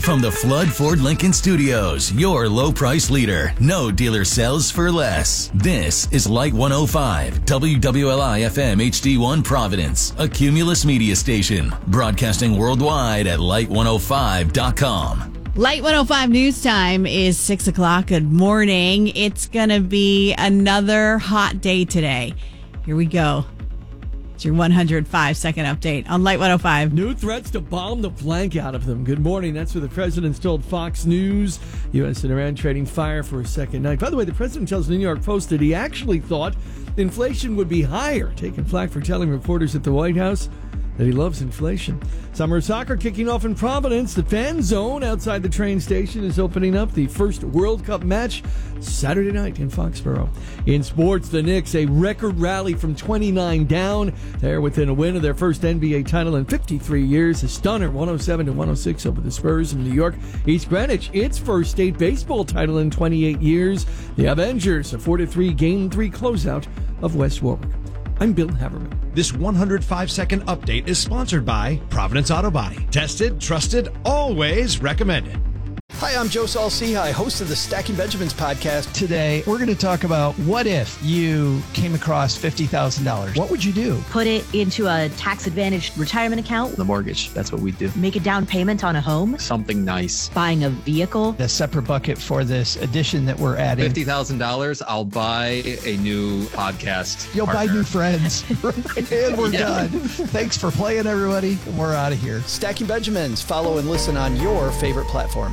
From the Flood Ford Lincoln Studios, your low price leader. No dealer sells for less. This is Light 105, WWLI FM HD1 Providence, a Cumulus media station, broadcasting worldwide at light105.com. Light 105 news time is 6 o'clock. Good morning. It's going to be another hot day today. Here we go. It's your 105-second update on Light 105. New threats to bomb the flank out of them. Good morning. That's what the president's told Fox News. U.S. and Iran trading fire for a second night. By the way, the president tells the New York Post that he actually thought inflation would be higher, taking flack for telling reporters at the White House that he loves inflation. Summer soccer kicking off in Providence. The fan zone outside the train station is opening up. The first World Cup match Saturday night in Foxborough. In sports, the Knicks, a record rally from 29 down. They're within a win of their first NBA title in 53 years. A stunner 107-106 over the Spurs in New York. East Greenwich, its first state baseball title in 28 years. The Avengers, a 4-3 Game 3 closeout of West Warwick. I'm Bill Haverman. This 105-second update is sponsored by Providence Auto Body. Tested, trusted, always recommended. Hi, I'm Joe Saul-Sehy, host of the Stacking Benjamins podcast. Today, we're going to talk about what if you came across $50,000? What would you do? Put it into a tax-advantaged retirement account. The mortgage, that's what we do. Make a down payment on a home. Something nice. Buying a vehicle. A separate bucket for this addition that we're adding. $50,000, I'll buy a new podcast You'll partner. buy new friends. And we're done. Thanks for playing, everybody. We're out of here. Stacking Benjamins. Follow and listen on your favorite platform.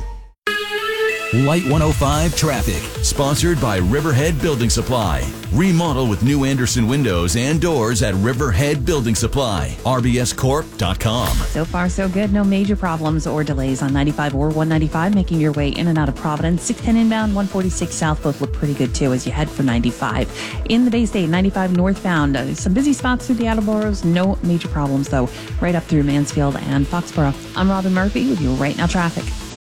Light 105 Traffic, sponsored by Riverhead Building Supply. Remodel with new Anderson windows and doors at Riverhead Building Supply. RBScorp.com. So far, so good. No major problems or delays on 95 or 195, making your way in and out of Providence. 610 inbound, 146 south, both look pretty good, too, as you head for 95. In the Bay State, 95 northbound, some busy spots through the outer boroughs. No major problems, though, right up through Mansfield and Foxborough. I'm Robin Murphy with your Right Now Traffic.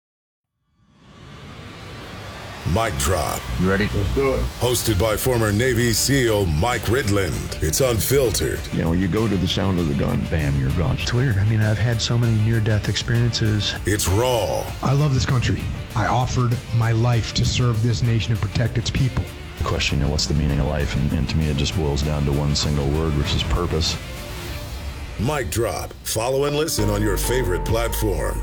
Mic Drop. You ready? Let's do it. Hosted by former Navy SEAL Mike Ridland. It's unfiltered. You know, you go to the sound of the gun, bam, you're gone. It's weird. I mean, I've had so many near-death experiences. It's raw. I love this country. I offered my life to serve this nation and protect its people. The question, you know, what's the meaning of life? And to me, it just boils down to one single word, which is purpose. Mic Drop. Follow and listen on your favorite platform.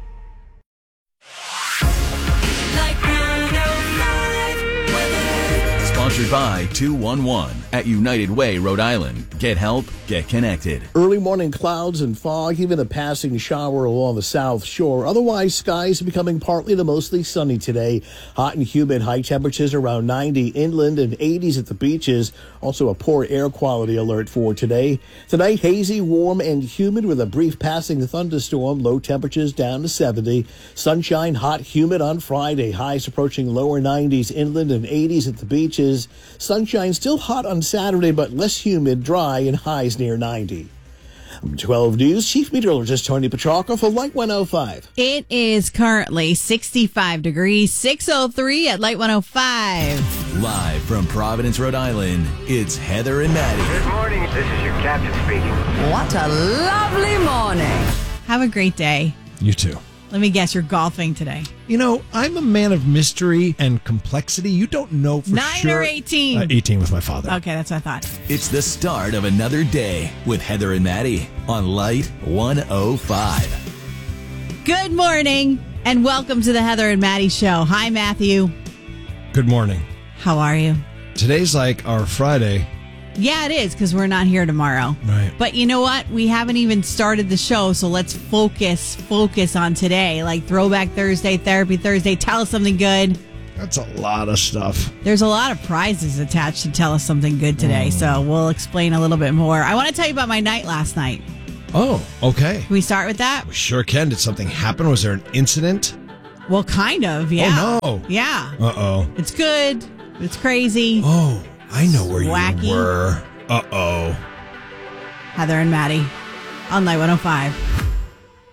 Sponsored by 211 at United Way, Rhode Island. Get help, get connected. Early morning clouds and fog, even a passing shower along the south shore. Otherwise, skies becoming partly to mostly sunny today. Hot and humid, high temperatures around 90 inland and 80s at the beaches. Also a poor air quality alert for today. Tonight, hazy, warm, and humid with a brief passing thunderstorm. Low temperatures down to 70. Sunshine, hot, humid on Friday. Highs approaching lower 90s inland and 80s at the beaches. Sunshine still hot on Saturday, but less humid, dry, and highs near 90. 12 News Chief Meteorologist Tony Petrarca for Light 105. It is currently 65 degrees, 6:03 at Light 105. Live from Providence, Rhode Island, it's Heather and Maddie. Good morning. This is your captain speaking. What a lovely morning. Have a great day. You too. Let me guess, you're golfing today. You know, I'm a man of mystery and complexity. You don't know for 9 sure. 18? 18 with my father. Okay, that's what I thought. It's the start of another day with Heather and Maddie on Light 105. Good morning, and welcome to the Heather and Maddie Show. Hi, Matthew. Good morning. How are you? Today's like our Friday. Yeah, it is, because we're not here tomorrow. Right. But you know what? We haven't even started the show, so let's focus on today. Like Throwback Thursday, Therapy Thursday, tell us something good. That's a lot of stuff. There's a lot of prizes attached to tell us something good today, so we'll explain a little bit more. I want to tell you about my night last night. Oh, okay. Can we start with that? We sure can. Did something happen? Was there an incident? Well, kind of, yeah. Oh, no. Yeah. Uh-oh. It's good. It's crazy. Oh, I know where wacky. You were. Uh-oh. Heather and Maddie on Light 105.